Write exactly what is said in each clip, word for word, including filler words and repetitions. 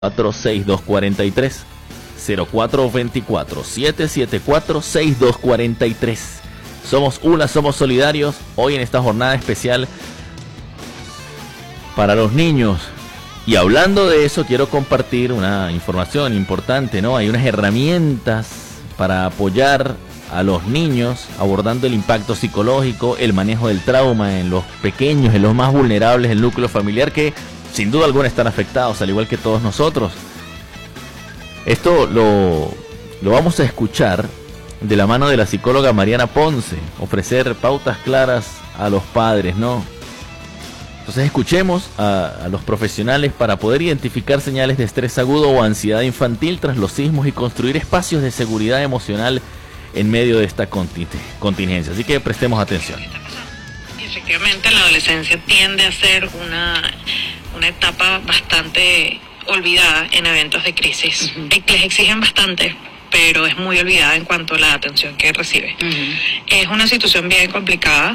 cuatro seis dos cuatro tres, cero cuatro veinticuatro, siete siete cuatro, seis dos cuatro tres. Somos U L A, somos solidarios. Hoy en esta jornada especial para los niños. Y hablando de eso, quiero compartir una información importante, ¿no? Hay unas herramientas para apoyar a los niños abordando el impacto psicológico, el manejo del trauma en los pequeños, en los más vulnerables, el núcleo familiar, que sin duda alguna están afectados, al igual que todos nosotros. Esto lo, lo vamos a escuchar de la mano de la psicóloga Mariana Ponce, ofrecer pautas claras a los padres, ¿no? Entonces escuchemos a, a los profesionales para poder identificar señales de estrés agudo o ansiedad infantil tras los sismos y construir espacios de seguridad emocional en medio de esta contingencia. Así que prestemos atención. Efectivamente, la adolescencia tiende a ser una, una etapa bastante olvidada en eventos de crisis. Uh-huh. Les exigen bastante, pero es muy olvidada en cuanto a la atención que recibe. Uh-huh. Es una situación bien complicada.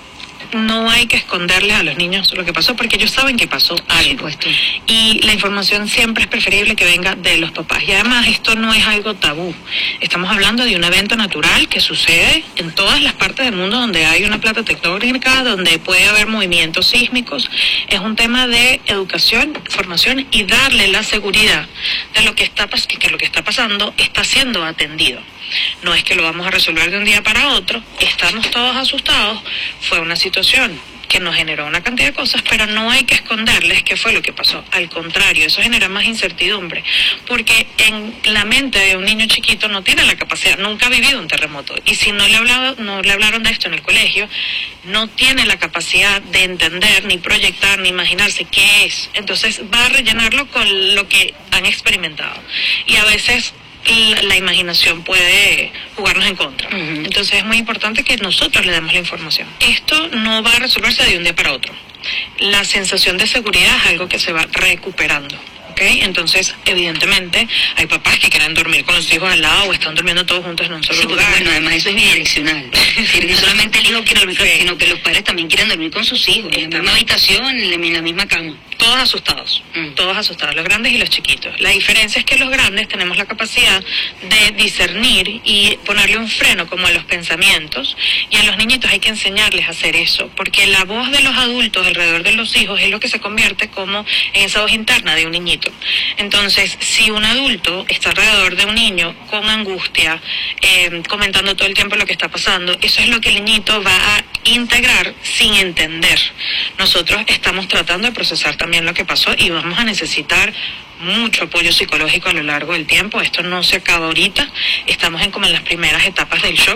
No hay que esconderles a los niños lo que pasó, porque ellos saben que pasó algo. Y la información siempre es preferible que venga de los papás. Y además esto no es algo tabú. Estamos hablando de un evento natural que sucede en todas las partes del mundo donde hay una plata tectónica, donde puede haber movimientos sísmicos. Es un tema de educación, formación y darle la seguridad de lo que está, que lo que está pasando está siendo atendido. No es que lo vamos a resolver de un día para otro, estamos todos asustados, fue una situación que nos generó una cantidad de cosas, pero no hay que esconderles qué fue lo que pasó. Al contrario, eso genera más incertidumbre, porque en la mente de un niño chiquito no tiene la capacidad, nunca ha vivido un terremoto, y si no le, hablaba, no le hablaron de esto en el colegio, no tiene la capacidad de entender, ni proyectar, ni imaginarse qué es. Entonces va a rellenarlo con lo que han experimentado, y a veces La, la imaginación puede jugarnos en contra. Uh-huh. Entonces es muy importante que nosotros le demos la información. Esto no va a resolverse de un día para otro. La sensación de seguridad es algo que se va recuperando. ¿Okay? Entonces, evidentemente, hay papás que quieren dormir con los hijos al lado o están durmiendo todos juntos en un solo sí, lugar. Bueno, además eso es bidireccional. Es decir, no solamente el hijo quiere dormir, sí, sino que los padres también quieren dormir con sus hijos, en la misma habitación, en la misma cama. Todos asustados, mm. todos asustados, los grandes y los chiquitos. La diferencia es que los grandes tenemos la capacidad de discernir y ponerle un freno como a los pensamientos, y a los niñitos hay que enseñarles a hacer eso, porque la voz de los adultos alrededor de los hijos es lo que se convierte como en esa voz interna de un niñito. Entonces, si un adulto está alrededor de un niño con angustia, eh, comentando todo el tiempo lo que está pasando, eso es lo que el niñito va a integrar sin entender. Nosotros estamos tratando de procesar también lo que pasó y vamos a necesitar mucho apoyo psicológico a lo largo del tiempo. Esto no se acaba ahorita, estamos en como en las primeras etapas del shock,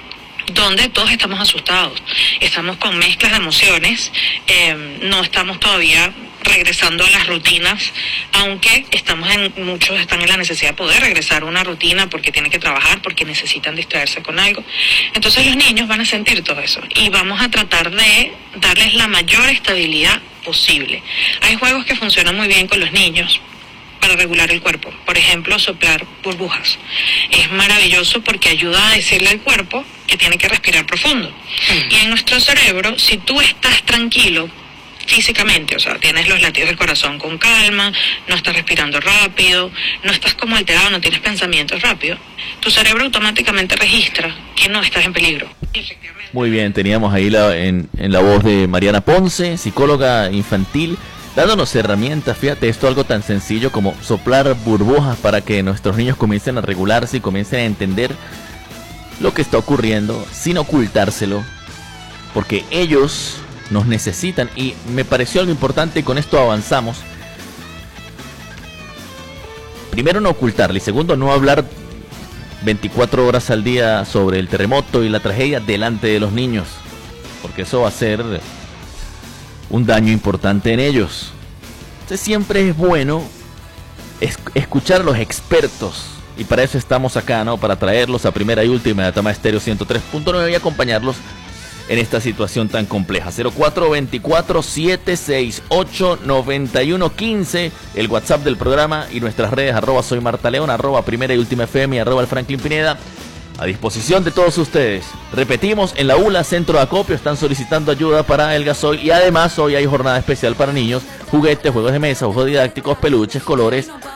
donde todos estamos asustados, estamos con mezclas de emociones, eh, no estamos todavía regresando a las rutinas, aunque estamos en muchos están en la necesidad de poder regresar a una rutina porque tienen que trabajar, porque necesitan distraerse con algo. Entonces los niños van a sentir todo eso y vamos a tratar de darles la mayor estabilidad posible. Hay juegos que funcionan muy bien con los niños para regular el cuerpo, por ejemplo, soplar burbujas. Es maravilloso porque ayuda a decirle al cuerpo que tiene que respirar profundo. Mm. Y en nuestro cerebro, si tú estás tranquilo físicamente, o sea, tienes los latidos del corazón con calma, no estás respirando rápido, no estás como alterado, no tienes pensamientos rápidos, tu cerebro automáticamente registra que no estás en peligro. Muy bien, teníamos ahí la, en, en la voz de Mariana Ponce, psicóloga infantil, dándonos herramientas. Fíjate, esto algo tan sencillo como soplar burbujas para que nuestros niños comiencen a regularse y comiencen a entender lo que está ocurriendo sin ocultárselo, porque ellos nos necesitan. Y me pareció algo importante y con esto avanzamos. Primero, no ocultarle, y segundo, no hablar veinticuatro horas al día sobre el terremoto y la tragedia delante de los niños, porque eso va a ser un daño importante en ellos. Entonces siempre es bueno es, escuchar a los expertos, y para eso estamos acá, ¿no? Para traerlos a primera y última de Tama Estéreo ciento tres punto nueve y acompañarlos en esta situación tan compleja. Cero cuatro veinticuatro, setecientos sesenta y ocho, noventa y uno quince, el WhatsApp del programa, y nuestras redes, arroba soy Marta León, arroba primera y última F M y arroba el Franklin Pineda. a disposición de todos ustedes. Repetimos, en la U L A Centro de Acopio están solicitando ayuda para el gasoil y además hoy hay jornada especial para niños, juguetes, juegos de mesa, juegos didácticos, peluches, colores,